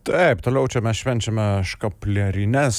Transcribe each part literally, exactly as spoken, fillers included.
Taip, toliau čia mes švenčiame škaplerines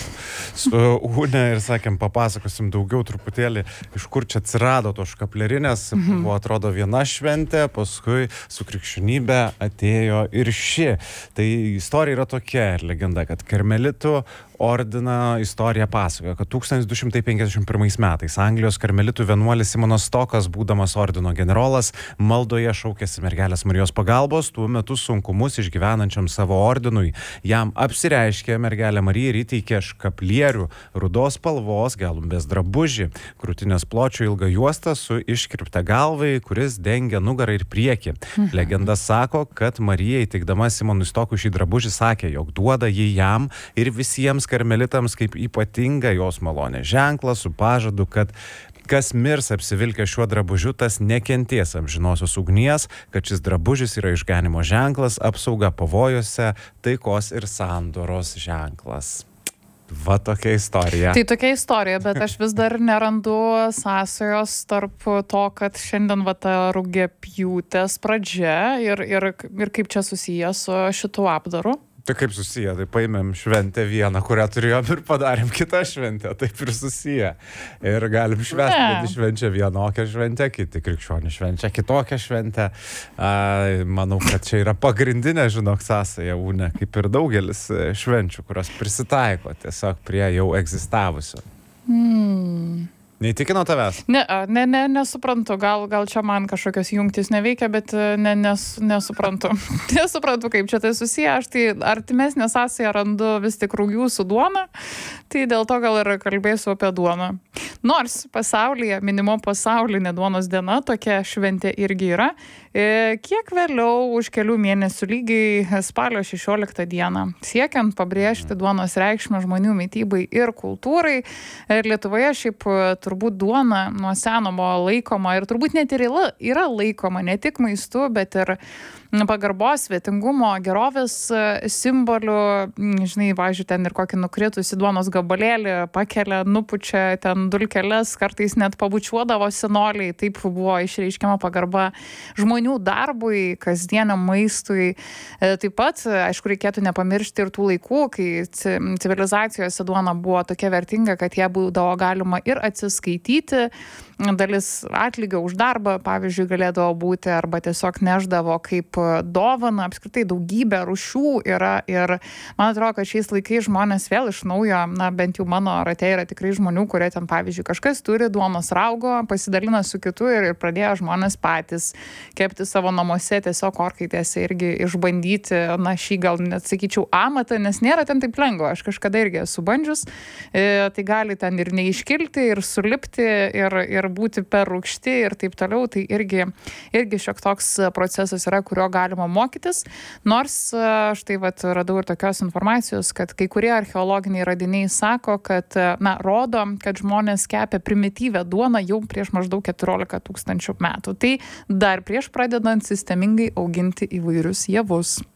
su Une ir sakėm, papasakosim daugiau truputėlį, iš kur čia atsirado to škaplerinės. Mhm. Buvo, atrodo, viena šventė, paskui su krikščionybė atėjo ir ši. Tai istorija yra tokia ir legenda, kad karmelitų ordino istorija pasakoja, kad tūkstantis du šimtai penkiasdešimt pirmais metais Anglijos karmelitų vienuolis Simonas Stokas, būdamas ordino generolas, maldoje šaukėsi mergelės Marijos pagalbos, tuo metu sunkumus išgyvenančiam savo ordinui. Jam apsireiškė mergelė Marija ir įteikė škaplierių, rudos spalvos, gelumbės drabužį, krūtinės pločio ilgą juostą su iškirpta galvai, kuris dengia nugarą ir priekį. Mhm. Legenda sako, kad Marija įteikdama Simonui Stokui šį drabužį sakė, jog duoda jį jam ir visiems karmelitams kaip ypatinga jos malonė ženklą su pažadu, kad kas mirs apsivilkę šiuo drabužiu, tas nekentės amžinosios ugnies, kad šis drabužis yra išganimo ženklas, apsauga pavojose, taikos ir sandoros ženklas. Va tokia istorija. Tai tokia istorija, bet aš vis dar nerandu sąsajos tarp to, kad šiandien va ta rugiapjūtės pradžia ir, ir, ir kaip čia susiję su šitu apdaru. Tai kaip susiję, tai paėmėm šventę vieną, kurią turėjom ir padarėm kitą šventę, taip ir susiję. Ir galim švęsti, kad švenčia vienokią šventę, kiti krikščionių švenčia kitokią šventę. A, manau, kad čia yra pagrindinė, žinok, sąsaja, Une, kaip ir daugelis švenčių, kurios prisitaiko tiesiog prie jau egzistavusių. Hmm. Neįtikino tavęs? Ne, ne, ne, nesuprantu. Gal, gal čia man kažkokios jungtys neveikia, bet ne, nes, nesuprantu. Nesuprantu, kaip čia tai susiję. Aš tai artimesnę sąsają randu vis tik rugių su duona, tai dėl to gal ir kalbėsiu apie duoną. Nors pasaulyje, minimo pasaulinė duonos diena, tokia šventė irgi yra. Kiek vėliau, už kelių mėnesių lygiai spalio šešioliktą dieną, siekiant pabrėžti duonos reikšmę žmonių mitybai ir kultūrai, Lietuvoje šiaip turbūt duona nuo seno buvo laikoma ir turbūt net ir yra laikoma ne tik maistu, bet ir pagarbos, svetingumo, gerovės simbolių. Žinai, pavyzdžiui, ten ir kokį nukritusi duonos gabalėlį pakelia, nupučia ten dulkeles, kartais net pabučiuodavo senoliai. Taip buvo išreiškiama pagarba žmonių darbui, kasdieniam maistui. Taip pat, aišku, reikėtų nepamiršti ir tų laikų, kai civilizacijose duona buvo tokia vertinga, kad ją būdavo galima ir atsiskaityti. Dalis atlygio už darbą, pavyzdžiui, galėdavo būti arba tiesiog neždavo kaip dovana. Apskritai daugybė rūšių yra ir man atrodo, kad šiais laikais žmonės vėl iš naujo, na bent jau mano rate yra tikrai žmonių, kurie ten, pavyzdžiui, kažkas turi duonos raugo, pasidalina su kitu ir, ir pradėjo žmonės patys kepti savo namuose, tiesiog orkaitėse irgi išbandyti, na šį gal net sakyčiau amatą, nes nėra ten taip lengva. Aš kažkada irgi esu bandžius, e, tai gali ten ir neiškilti, ir sulipti, ir, ir būti per rūgšti ir taip toliau, tai irgi, irgi šiek toks procesas yra, kurio galima mokytis. Nors štai vat radau ir tokios informacijos, kad kai kurie archeologiniai radiniai sako, kad, na, rodo, kad žmonės kepė primityvę duoną jau prieš maždaug keturiolika tūkstančių metų. Tai dar prieš pradedant sistemingai auginti įvairius javus.